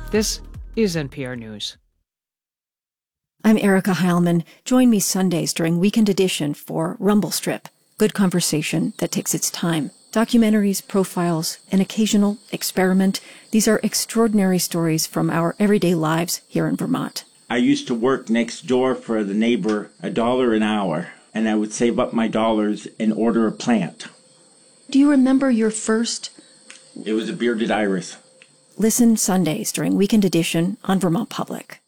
This is NPR News. I'm Erica Heilman. Join me Sundays during Weekend Edition for Rumble Strip. Good conversation that takes its time. Documentaries, profiles, an occasional experiment. These are extraordinary stories from our everyday lives here in Vermont. I used to work next door for the neighbor $1 an hour, and I would save up my dollars and order a plant. Do you remember your first? It was a bearded iris. Listen Sundays during Weekend Edition on Vermont Public.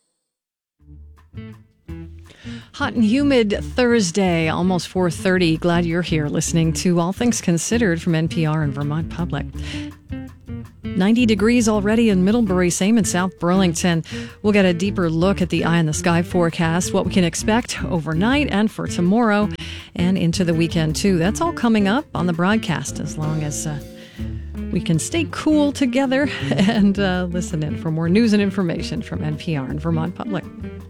Hot and humid Thursday, almost 4:30. Glad you're here listening to All Things Considered from NPR and Vermont Public. 90 degrees already in Middlebury, same in South Burlington. We'll get a deeper look at the eye in the sky forecast, what we can expect overnight and for tomorrow and into the weekend too. That's all coming up on the broadcast as long as we can stay cool together and listen in for more news and information from NPR and Vermont Public.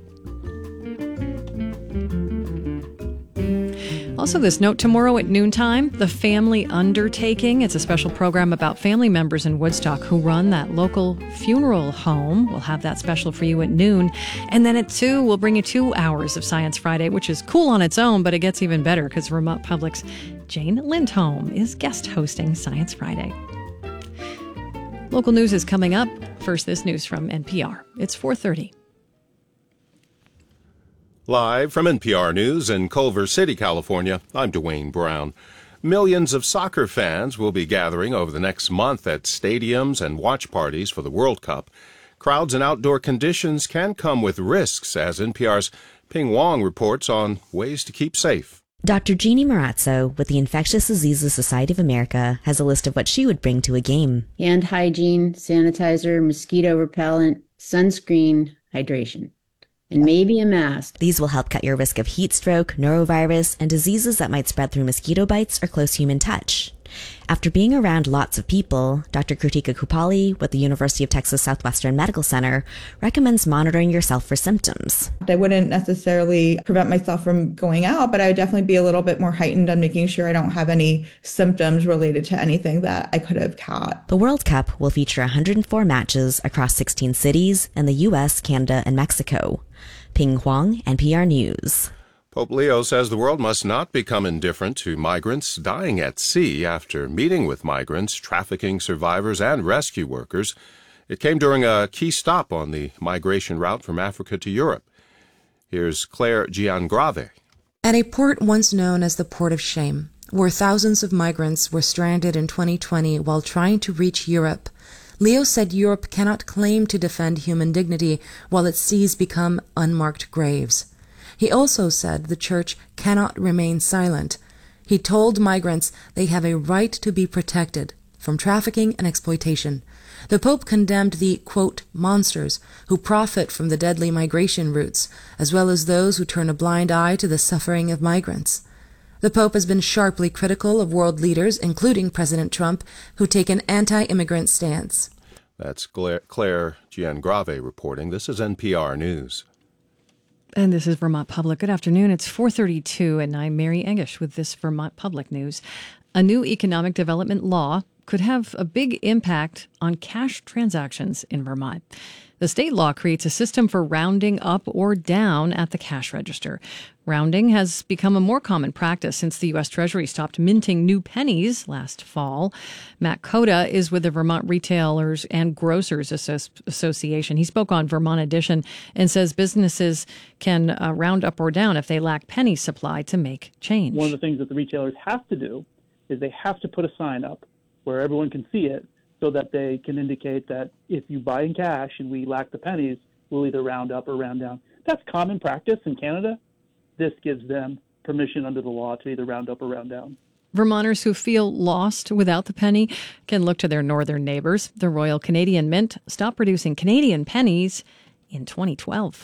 Also, this note, tomorrow at noontime, The Family Undertaking. It's a special program about family members in Woodstock who run that local funeral home. We'll have that special for you at noon. And then at 2, we'll bring you 2 hours of Science Friday, which is cool on its own, but it gets even better because Vermont Public's Jane Lindholm is guest hosting Science Friday. Local news is coming up. First, this news from NPR. It's 4:30. Live from NPR News in Culver City, California, I'm Dwayne Brown. Millions of soccer fans will be gathering over the next month at stadiums and watch parties for the World Cup. Crowds and outdoor conditions can come with risks, as NPR's Ping Wong reports on ways to keep safe. Dr. Jeannie Marazzo with the Infectious Diseases Society of America has a list of what she would bring to a game. Hand hygiene, sanitizer, mosquito repellent, sunscreen, hydration, and maybe a mask. These will help cut your risk of heat stroke, norovirus, and diseases that might spread through mosquito bites or close human touch. After being around lots of people, Dr. Krutika Kupali with the University of Texas Southwestern Medical Center recommends monitoring yourself for symptoms. I wouldn't necessarily prevent myself from going out, but I would definitely be a little bit more heightened on making sure I don't have any symptoms related to anything that I could have caught. The World Cup will feature 104 matches across 16 cities in the U.S., Canada, and Mexico. Ping Huang, NPR News. Pope Leo says the world must not become indifferent to migrants dying at sea after meeting with migrants, trafficking survivors, and rescue workers. It came during a key stop on the migration route from Africa to Europe. Here's Claire Giangrave. At a port once known as the Port of Shame, where thousands of migrants were stranded in 2020 while trying to reach Europe, Leo said Europe cannot claim to defend human dignity while its seas become unmarked graves. He also said the church cannot remain silent. He told migrants they have a right to be protected from trafficking and exploitation. The Pope condemned the, quote, monsters who profit from the deadly migration routes, as well as those who turn a blind eye to the suffering of migrants. The Pope has been sharply critical of world leaders, including President Trump, who take an anti-immigrant stance. That's Claire Giangrave reporting. This is NPR News. And this is Vermont Public. Good afternoon. It's 4:32, and I'm Mary Engish with this Vermont Public News. A new economic development law could have a big impact on cash transactions in Vermont. The state law creates a system for rounding up or down at the cash register. Rounding has become a more common practice since the U.S. Treasury stopped minting new pennies last fall. Matt Coda is with the Vermont Retailers and Grocers Association. He spoke on Vermont Edition and says businesses can round up or down if they lack penny supply to make change. One of the things that the retailers have to do is they have to put a sign up where everyone can see it, so that they can indicate that if you buy in cash and we lack the pennies, we'll either round up or round down. That's common practice in Canada. This gives them permission under the law to either round up or round down. Vermonters who feel lost without the penny can look to their northern neighbors. The Royal Canadian Mint stopped producing Canadian pennies in 2012.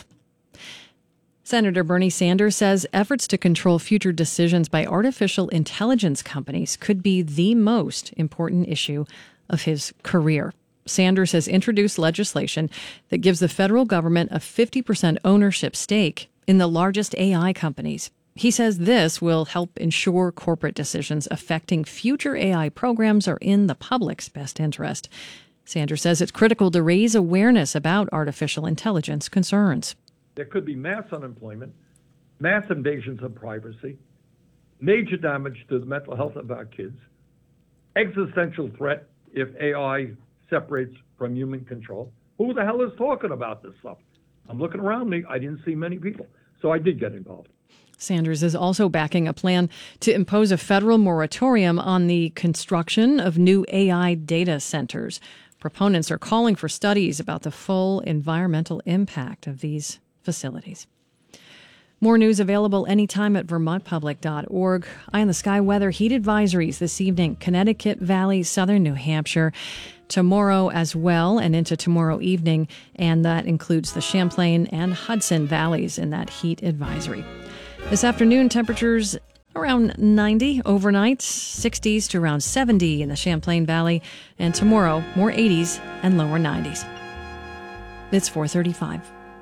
Senator Bernie Sanders says efforts to control future decisions by artificial intelligence companies could be the most important issue of his career. Sanders has introduced legislation that gives the federal government a 50% ownership stake in the largest AI companies. He says this will help ensure corporate decisions affecting future AI programs are in the public's best interest. Sanders says it's critical to raise awareness about artificial intelligence concerns. There could be mass unemployment, mass invasions of privacy, major damage to the mental health of our kids, existential threat if AI separates from human control. Who the hell is talking about this stuff? I'm looking around me. I didn't see many people. So I did get involved. Sanders is also backing a plan to impose a federal moratorium on the construction of new AI data centers. Proponents are calling for studies about the full environmental impact of these facilities. More news available anytime at vermontpublic.org. Eye on the sky weather, heat advisories this evening, Connecticut Valley, southern New Hampshire. Tomorrow as well and into tomorrow evening, and that includes the Champlain and Hudson valleys in that heat advisory. This afternoon, temperatures around 90 overnight, 60s to around 70 in the Champlain Valley, and tomorrow, more 80s and lower 90s. It's 4:35.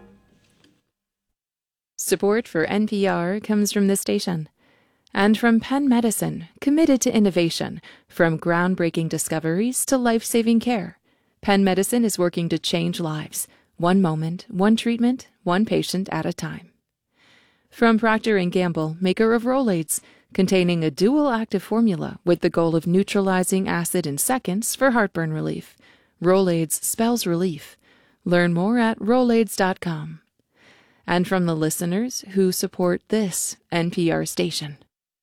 Support for NPR comes from this station and from Penn Medicine, committed to innovation, from groundbreaking discoveries to life-saving care. Penn Medicine is working to change lives, one moment, one treatment, one patient at a time. From Procter & Gamble, maker of Rolaids, containing a dual-active formula with the goal of neutralizing acid in seconds for heartburn relief. Rolaids spells relief. Learn more at Rolaids.com. And from the listeners who support this NPR station.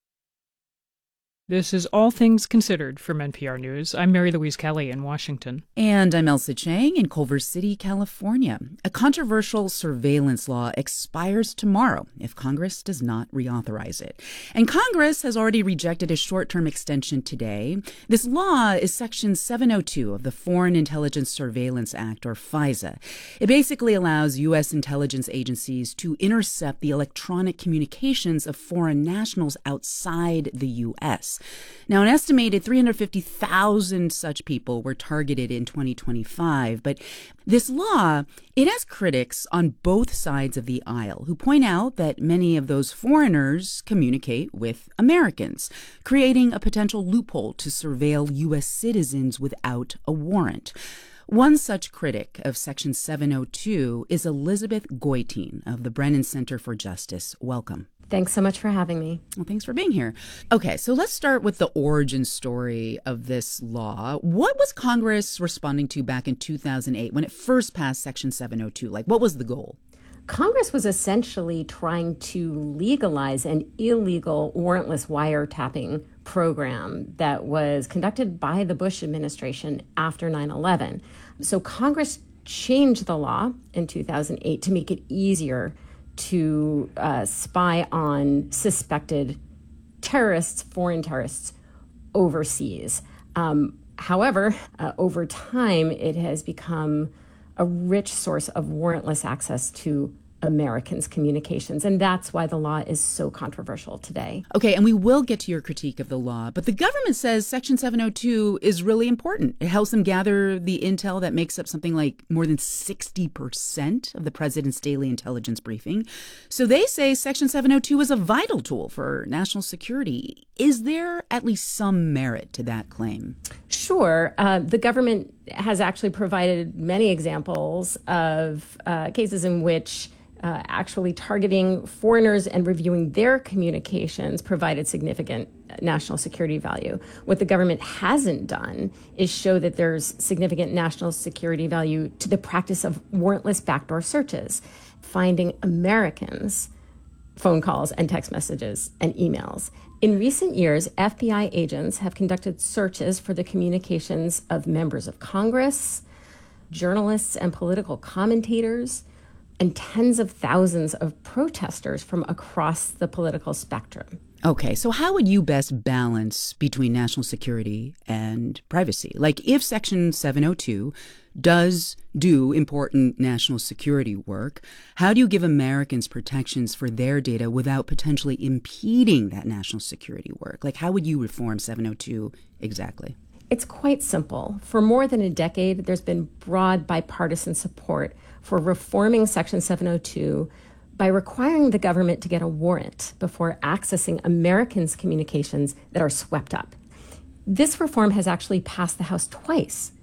This is All Things Considered from NPR News. I'm Mary Louise Kelly in Washington. And I'm Elsa Chang in Culver City, California. A controversial surveillance law expires tomorrow if Congress does not reauthorize it. And Congress has already rejected a short-term extension today. This law is Section 702 of the Foreign Intelligence Surveillance Act, or FISA. It basically allows U.S. intelligence agencies to intercept the electronic communications of foreign nationals outside the U.S. Now, an estimated 350,000 such people were targeted in 2025, but this law, it has critics on both sides of the aisle who point out that many of those foreigners communicate with Americans, creating a potential loophole to surveil U.S. citizens without a warrant. One such critic of Section 702 is Elizabeth Goitein of the Brennan Center for Justice. Welcome. Thanks so much for having me. Well, thanks for being here. Okay, so let's start with the origin story of this law. What was Congress responding to back in 2008 when it first passed Section 702? Like, what was the goal? Congress was essentially trying to legalize an illegal warrantless wiretapping program that was conducted by the Bush administration after 9/11. So Congress changed the law in 2008 to make it easier to spy on suspected terrorists, foreign terrorists, overseas. However, over time, it has become a rich source of warrantless access to Americans' communications. And that's why the law is so controversial today. Okay, and we will get to your critique of the law, but the government says Section 702 is really important. It helps them gather the intel that makes up something like more than 60% of the president's daily intelligence briefing. So they say Section 702 is a vital tool for national security. Is there at least some merit to that claim? Sure. The government has actually provided many examples of cases in which actually targeting foreigners and reviewing their communications provided significant national security value. What the government hasn't done is show that there's significant national security value to the practice of warrantless backdoor searches, finding Americans' phone calls and text messages and emails. In recent years, FBI agents have conducted searches for the communications of members of Congress, journalists and political commentators, and tens of thousands of protesters from across the political spectrum. Okay, so how would you best balance between national security and privacy? Like, if Section 702 does do important national security work, how do you give Americans protections for their data without potentially impeding that national security work? Like, how would you reform 702 exactly? It's quite simple. For more than a decade, there's been broad bipartisan support for reforming Section 702 by requiring the government to get a warrant before accessing Americans' communications that are swept up. This reform has actually passed the House twice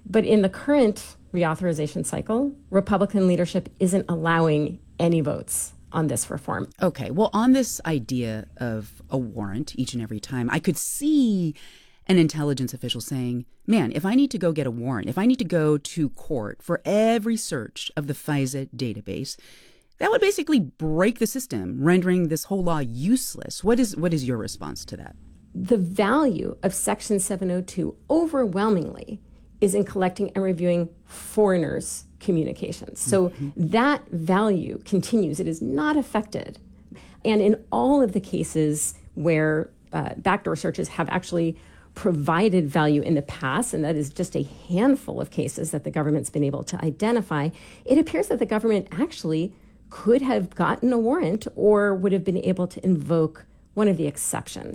But in the current reauthorization cycle, Republican leadership isn't allowing any votes on this reform. Okay, well, on this idea of a warrant each and every time, I could see an intelligence official saying, man, if I need to go get a warrant, if I need to go to court for every search of the FISA database, that would basically break the system, rendering this whole law useless. What is your response to that? The value of Section 702 overwhelmingly is in collecting and reviewing foreigners' communications. So that value continues. It is not affected. And in all of the cases where backdoor searches have actually provided value in the past, and that is just a handful of cases that the government's been able to identify, it appears that the government actually could have gotten a warrant or would have been able to invoke one of the exceptions.